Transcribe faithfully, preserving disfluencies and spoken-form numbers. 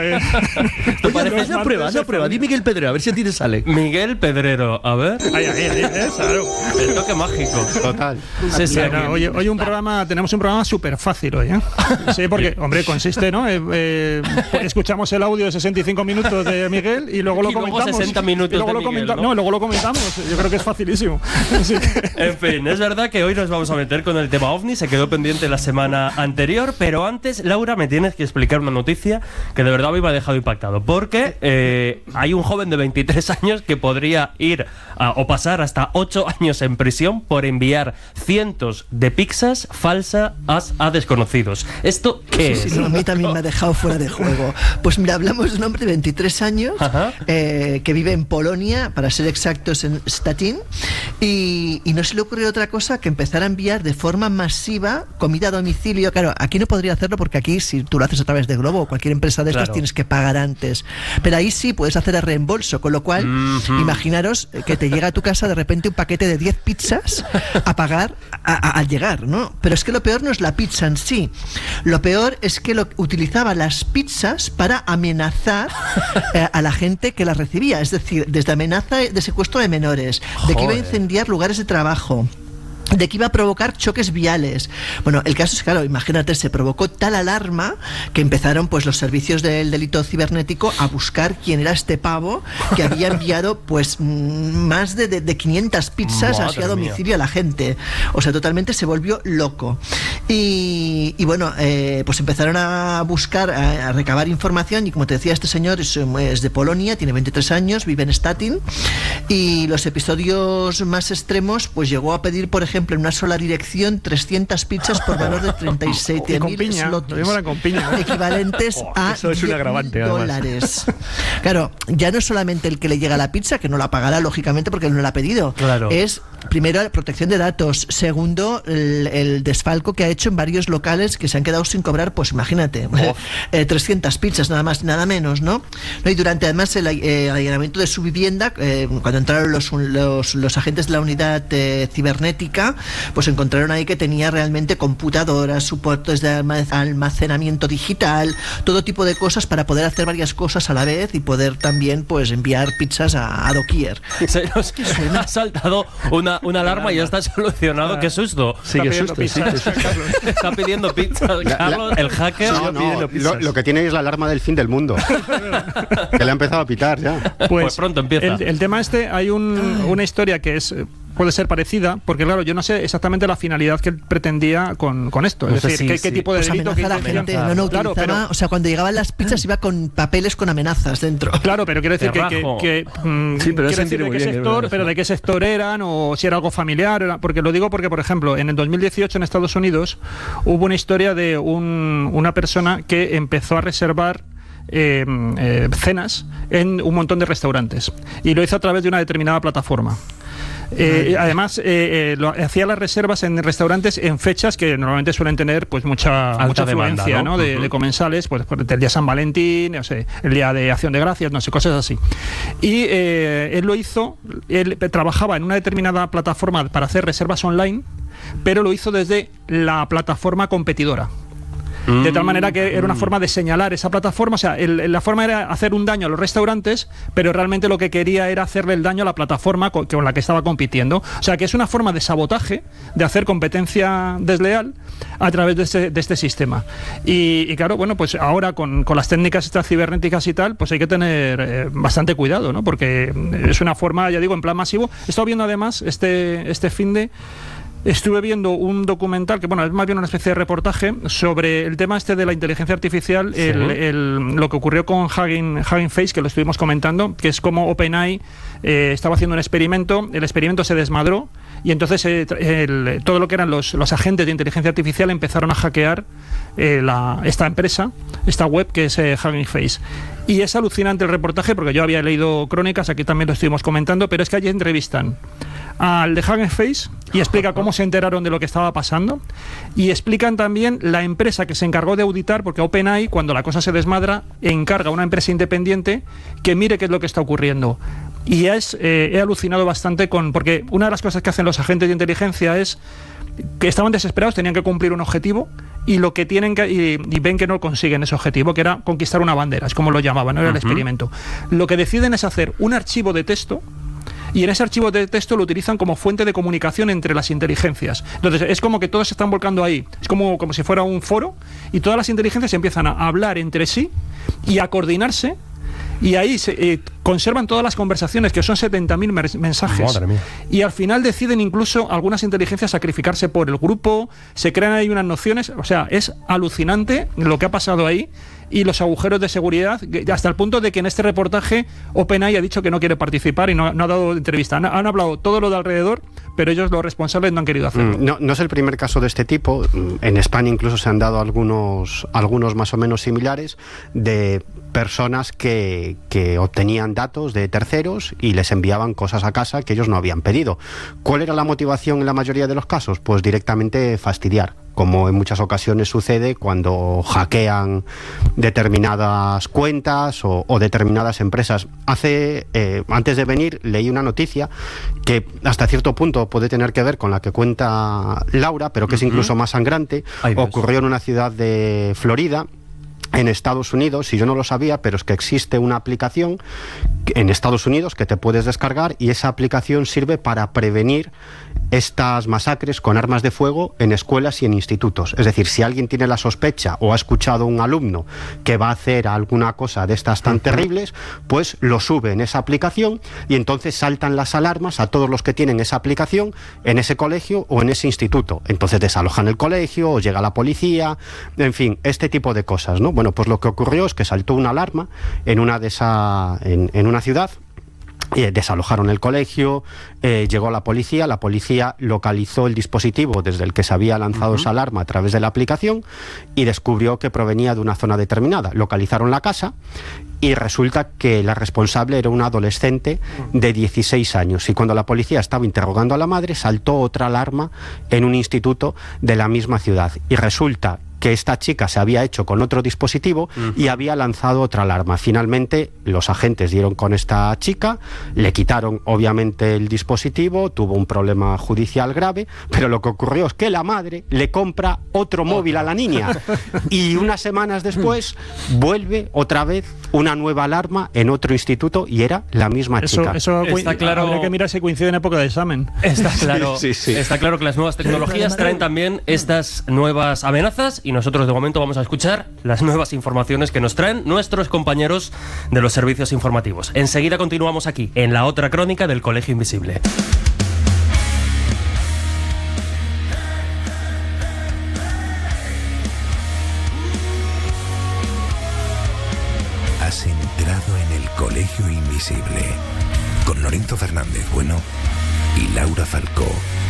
Eh. Oye, no, no, prueba, no, prueba. Di Miguel Pedrero, a ver si a ti te sale. Miguel Pedrero, a ver. Ahí, ahí, ahí, eh, claro. El toque mágico. Total. Sí, sí, No, hoy, hoy un programa, tenemos un programa súper fácil hoy, ¿eh? Sí, porque, hombre, consiste, ¿no? Eh, eh, escuchamos el audio de sesenta y cinco minutos de Miguel y luego lo y luego comentamos. sesenta minutos y luego de lo Miguel, comenta- ¿no? ¿no? Luego lo comentamos. Yo creo que es facilísimo. Así que... En fin, es verdad que hoy nos vamos a meter con el tema OVNI, se quedó pendiente la semana anterior, pero antes, Laura, me tienes que explicar una noticia que de verdad me ha dejado impactado, porque eh, hay un joven de veintitrés años que podría ir a, o pasar hasta ocho años en prisión por enviar cientos de pizzas falsas a, a desconocidos. ¿Esto qué Sí, es? sí, no, a mí también me ha dejado fuera de juego. Pues mira, hablamos de un hombre de veintitrés años eh, que vive en Polonia, para ser exactos en Szczecin, y, y no se le ocurrió otra cosa que empezar a enviar de forma masiva comida a domicilio. Claro, aquí no podría hacerlo porque aquí si tú lo haces a través de Globo o cualquier empresa de estas Claro. tienes que pagar antes. Pero ahí sí puedes hacer el reembolso, con lo cual Mm-hmm. imaginaros que te llega a tu casa de repente un paquete de diez pizzas a pagar a- a- al llegar, ¿no? Pero es que lo peor no es la pizza en sí. Lo peor es que lo, utilizaba las pizzas para amenazar eh, a la gente que las recibía. Es decir, desde amenaza de secuestro de menores, de que iba a Joder. incendiar lugares de trabajo, de que iba a provocar choques viales. Bueno, el caso es claro, imagínate, se provocó tal alarma que empezaron pues los servicios del delito cibernético a buscar quién era este pavo que había enviado pues mm, más de, de, de quinientas pizzas así a Madre domicilio mía. a la gente. O sea, totalmente se volvió loco. Y, y bueno, eh, pues empezaron a buscar, a, a recabar información, y como te decía, este señor es, es de Polonia, tiene veintitrés años, vive en Szczecin, y los episodios más extremos pues llegó a pedir, por ejemplo, en una sola dirección trescientas pizzas por valor de treinta y siete Y con mil piña, lo mismo era con piña, ¿eh? equivalentes Oh, a eso es un diez mil agravante, además. dólares. Claro, ya no es solamente el que le llega la pizza, que no la pagará lógicamente porque no la ha pedido, Claro. es primero la protección de datos, segundo el, el desfalco que ha hecho en varios locales que se han quedado sin cobrar, pues imagínate, eh, trescientas pizzas nada más, nada menos, ¿no? No, y durante además el, eh, el allanamiento de su vivienda, eh, cuando entraron los, los, los agentes de la unidad eh, cibernética, pues encontraron ahí que tenía realmente computadoras, soportes de alma- almacenamiento digital, todo tipo de cosas para poder hacer varias cosas a la vez y poder también pues enviar pizzas a, a doquier. Se nos ha saltado una, una alarma y ya está solucionado. ¡Qué susto! Sí, qué pidiendo susto, sí, pizza. qué susto. Está pidiendo pizza, Carlos, el hacker. No, no, lo, lo que tiene es la alarma del fin del mundo. Que le ha empezado a pitar ya. Pues pronto empieza. El, el tema este, hay un, una historia que es eh, puede ser parecida, porque claro, yo no sé exactamente la finalidad que él pretendía con, con esto. No Es sé decir, si- qué, si- qué tipo de Pues delito, amenaza qué a la gente, intención. no, no Claro, utilizaba, pero- o sea, cuando llegaban las pizzas iba con papeles con amenazas dentro. Claro, pero quiero decir Te que, que, rajo. que, mm, Sí, pero quiero eso decir entiende de muy qué bien, sector, es pero verdad. de qué sector eran o si era algo familiar, era- porque lo digo porque, por ejemplo, en el dos mil dieciocho en Estados Unidos hubo una historia de un, una persona que empezó a reservar eh, eh, cenas en un montón de restaurantes y lo hizo a través de una determinada plataforma. Eh, además, eh, eh, lo, hacía las reservas en restaurantes en fechas que normalmente suelen tener pues mucha, Alta mucha demanda, afluencia, ¿no? ¿no? De, Uh-huh. de comensales, pues por el día San Valentín, no sé, el día de Acción de Gracias, no sé, cosas así. Y eh, él lo hizo, él trabajaba en una determinada plataforma para hacer reservas online, pero lo hizo desde la plataforma competidora. De tal manera que era una forma de señalar esa plataforma, o sea, el, la forma era hacer un daño a los restaurantes, pero realmente lo que quería era hacerle el daño a la plataforma con, con la que estaba compitiendo. O sea, que es una forma de sabotaje, de hacer competencia desleal a través de este, de este sistema. Y, y claro, bueno, pues ahora con, con las técnicas estas cibernéticas y tal, pues hay que tener eh, bastante cuidado, ¿no? Porque es una forma, ya digo, en plan masivo. He estado viendo además este, este finde... Estuve viendo un documental, que bueno, es más bien una especie de reportaje, sobre el tema este de la inteligencia artificial, Sí. el, el, lo que ocurrió con Hugging, Hugging Face, que lo estuvimos comentando, que es como OpenAI eh, estaba haciendo un experimento, el experimento se desmadró, y entonces eh, el, todo lo que eran los, los agentes de inteligencia artificial empezaron a hackear eh, la, esta empresa, esta web que es eh, Hugging Face. Y es alucinante el reportaje, porque yo había leído crónicas, aquí también lo estuvimos comentando, pero es que allí entrevistan al de Hugging Face y explica cómo se enteraron de lo que estaba pasando, y explican también la empresa que se encargó de auditar, porque OpenAI, cuando la cosa se desmadra, encarga a una empresa independiente que mire qué es lo que está ocurriendo. Y es, eh, he alucinado bastante con, porque una de las cosas que hacen los agentes de inteligencia es que estaban desesperados, tenían que cumplir un objetivo y lo que tienen que, y, y ven que no consiguen ese objetivo, que era conquistar una bandera, es como lo llamaban, no era el experimento. Lo que deciden es hacer un archivo de texto, y en ese archivo de texto lo utilizan como fuente de comunicación entre las inteligencias. Entonces es como que todos se están volcando ahí, es como, como si fuera un foro, y todas las inteligencias empiezan a hablar entre sí y a coordinarse, y ahí se eh, conservan todas las conversaciones, que son setenta mil mensajes. Madre mía. Y al final deciden incluso algunas inteligencias sacrificarse por el grupo, se crean ahí unas nociones, o sea, es alucinante lo que ha pasado ahí y los agujeros de seguridad, que- hasta el punto de que en este reportaje OpenAI ha dicho que no quiere participar y no, no ha dado entrevista. Han, han hablado todo lo de alrededor, pero ellos, los responsables, no han querido hacerlo. Mm, No, no es el primer caso de este tipo. Mm, En España incluso se han dado algunos, algunos más o menos similares de personas que, que obtenían datos de terceros y les enviaban cosas a casa que ellos no habían pedido. ¿Cuál era la motivación en la mayoría de los casos? Pues directamente fastidiar, como en muchas ocasiones sucede cuando hackean determinadas cuentas o, o determinadas empresas. Hace, eh, antes de venir, leí una noticia que hasta cierto punto puede tener que ver con la que cuenta Laura, pero que es incluso más sangrante. Ay, Dios. Ocurrió en una ciudad de Florida, en Estados Unidos, y yo no lo sabía, pero es que existe una aplicación en Estados Unidos que te puedes descargar, y esa aplicación sirve para prevenir estas masacres con armas de fuego en escuelas y en institutos. Es decir, si alguien tiene la sospecha o ha escuchado a un alumno que va a hacer alguna cosa de estas tan terribles, pues lo sube en esa aplicación y entonces saltan las alarmas a todos los que tienen esa aplicación en ese colegio o en ese instituto. Entonces desalojan el colegio o llega la policía, en fin, este tipo de cosas, ¿no? Bueno, pues lo que ocurrió es que saltó una alarma en una de esa, en, en una ciudad. Eh, desalojaron el colegio, eh, llegó la policía, la policía localizó el dispositivo desde el que se había lanzado uh-huh. esa alarma a través de la aplicación y descubrió que provenía de una zona determinada. Localizaron la casa y resulta que la responsable era una adolescente de dieciséis años, y cuando la policía estaba interrogando a la madre saltó otra alarma en un instituto de la misma ciudad, y resulta que esta chica se había hecho con otro dispositivo uh-huh. y había lanzado otra alarma. Finalmente los agentes dieron con esta chica, le quitaron obviamente el dispositivo, tuvo un problema judicial grave, pero lo que ocurrió es que la madre le compra otro móvil a la niña y unas semanas después vuelve otra vez una nueva alarma en otro instituto y era la misma Eso, chica. eso Está cu- claro- habría que mirar si coincide en época de examen. Está claro, Sí, sí, sí. está claro que las nuevas tecnologías traen también estas nuevas amenazas, y nosotros de momento vamos a escuchar las nuevas informaciones que nos traen nuestros compañeros de los servicios informativos. Enseguida continuamos aquí, en la otra crónica del Colegio Invisible. Has entrado en el Colegio Invisible con Lorenzo Fernández Bueno y Laura Falcó.